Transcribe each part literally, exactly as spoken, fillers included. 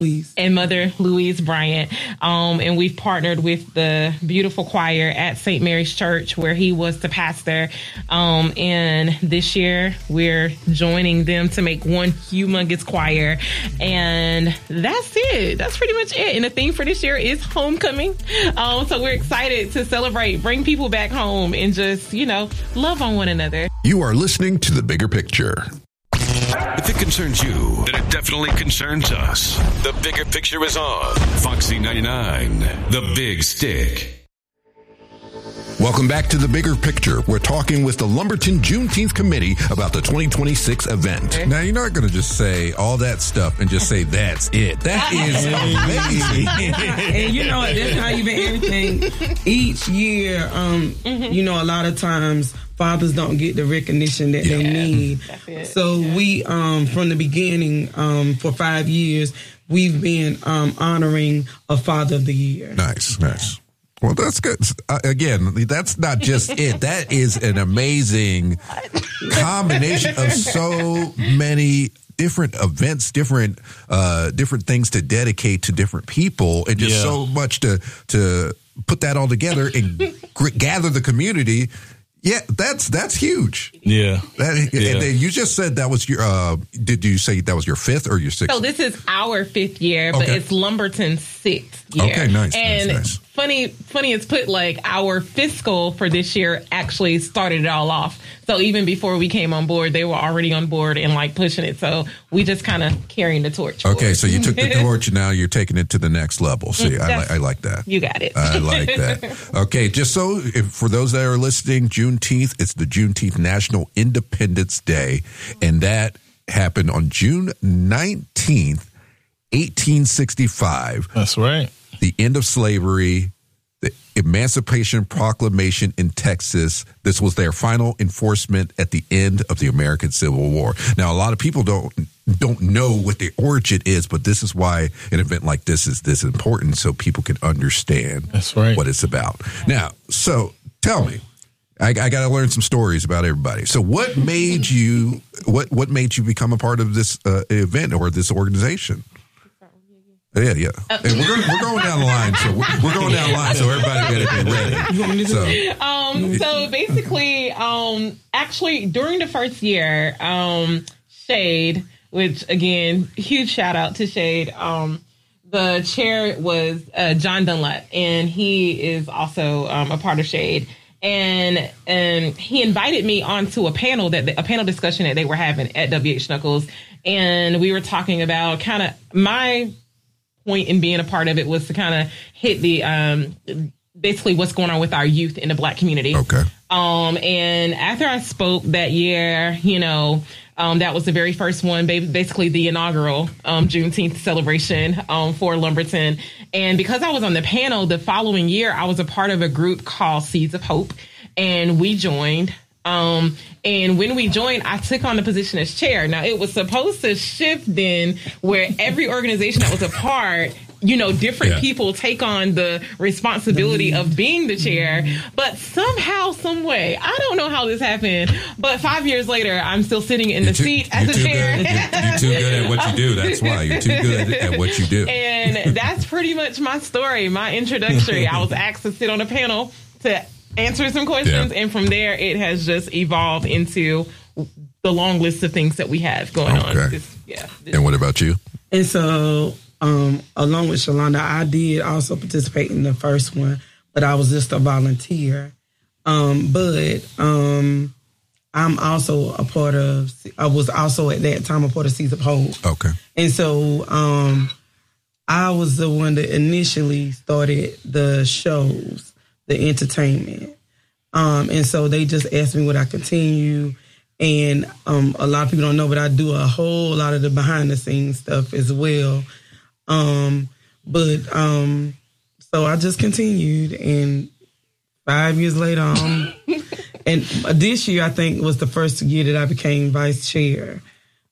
Louise. And Mother Louise Bryant. Um, and we've partnered with the beautiful choir at Saint Mary's Church, where he was the pastor. Um, and this year we're joining them to make one humongous choir. And that's it. That's pretty much it. And the theme for this year is homecoming. Um, so we're excited to celebrate, bring people back home, and just, you know, love on one another. You are listening to The Bigger Picture. If it concerns you, then it definitely concerns us. The Bigger Picture is on Foxy ninety-nine, The Big Stick. Welcome back to The Bigger Picture. We're talking with the Lumberton Juneteenth Committee about the twenty twenty-six event. Now, you're not going to just say all that stuff and just say that's it. That is amazing. And you know, that's not even everything. Each year, um, mm-hmm. you know, a lot of times fathers don't get the recognition that yeah. they need. So yeah. we, um, from the beginning, um, for five years, we've been um, honoring a Father of the Year. Nice, nice. Well, that's good. Uh, again, that's not just it. That is an amazing combination of so many different events, different uh, different things to dedicate to different people, and just yeah. so much to to put that all together and g- gather the community. Yeah, that's that's huge. Yeah. That, yeah. And then you just said that was your, uh, did you say that was your fifth or your sixth? So this is our fifth year, but okay. it's Lumberton's sixth year. Okay, nice. And nice, nice. funny, funny it's put, like, our fiscal for this year actually started it all off. So even before we came on board, they were already on board and, like, pushing it. So we just kind of carrying the torch. Okay, forward. So you took the torch and now you're taking it to the next level. See, I, li- I like that. You got it. I like that. Okay, just so if, for those that are listening, Juneteenth, it's the Juneteenth National Independence Day, and that happened on June nineteenth, eighteen sixty-five. That's right. The end of slavery, the Emancipation Proclamation in Texas. This was their final enforcement at the end of the American Civil War. Now, a lot of people don't don't know what the origin is, but this is why an event like this is this important, so people can understand That's right. what it's about. Now, so tell me, I, I got to learn some stories about everybody. So, what made you what what made you become a part of this uh, event or this organization? Yeah, yeah. Uh, and we're going, we're going down the line, so we're, we're going down the line, so everybody better be ready. So, um, so basically, um, actually, during the first year, um, Shade, which again, huge shout out to Shade. Um, the chair was uh, John Dunlap, and he is also um, a part of Shade. And and he invited me onto a panel that a panel discussion that they were having at W H Knuckles, and we were talking about kind of my point in being a part of it was to kind of hit the um, basically what's going on with our youth in the Black community. Okay. Um, and after I spoke that year, you know, um, that was the very first one, basically the inaugural um, Juneteenth celebration um, for Lumberton. And because I was on the panel the following year, I was a part of a group called Seeds of Hope, and we joined. Um, and when we joined, I took on the position as chair. Now, it was supposed to shift then where every organization that was a part, you know, different yeah. people take on the responsibility of being the chair. But somehow, some way, I don't know how this happened, but five years later, I'm still sitting in the too, seat as a chair. Good. You're, you're too good at what you do. That's why. You're too good at what you do. And that's pretty much my story, my introductory. I was asked to sit on a panel to answer some questions, yeah. and from there, it has just evolved into the long list of things that we have going okay. on. This, yeah. This and what about you? And so, um, along with Shalonda, I did also participate in the first one, but I was just a volunteer. Um, but um, I'm also a part of, I was also at that time a part of Seeds of Hope. Okay. And so um, I was the one that initially started the shows, the entertainment. Um, and so they just asked me would I continue. And um, a lot of people don't know, but I do a whole lot of the behind the scenes stuff as well. Um, but um, so I just continued, and five years later, um, and this year I think was the first year that I became vice chair.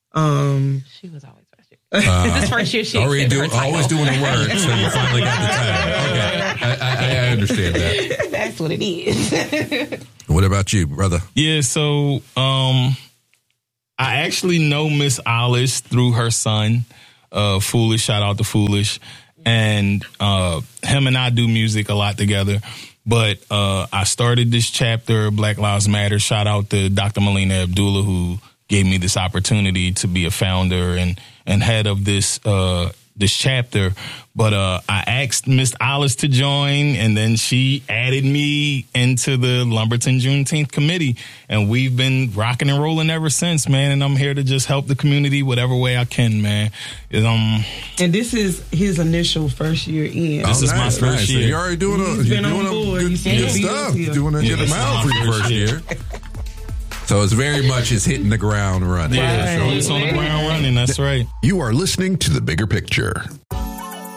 Um, she was always vice chair. Uh, this first year she already do, always doing the work, so you finally got the title. Okay, I, I, I understand that. That's what it is. What about you, brother? Yeah, so um, I actually know Miss Alice through her son. uh, Foolish. Shout out to Foolish. And uh, him and I do music a lot together. But uh, I started this chapter, Black Lives Matter. Shout out to Doctor Melina Abdullah, who gave me this opportunity to be a founder and, and head of this uh, this chapter. But uh, I asked Miss Alice to join, and then she added me into the Lumberton Juneteenth committee. And we've been rocking and rolling ever since, man. And I'm here to just help the community whatever way I can, man. Um, and this is his initial first year in. This oh, is nice, my first nice. year. So you're already doing a, you're doing a good, good stuff. You're doing a good amount for your first year. So it's very much is hitting the ground running. Yeah, so it's on the ground running. That's right. You are listening to The Bigger Picture.